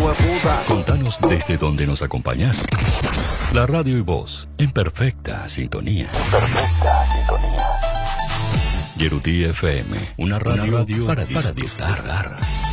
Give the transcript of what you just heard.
hueputa. Contanos desde dónde nos acompañas. La radio y vos, en perfecta sintonía. Yerutí FM, una radio para disfrutar.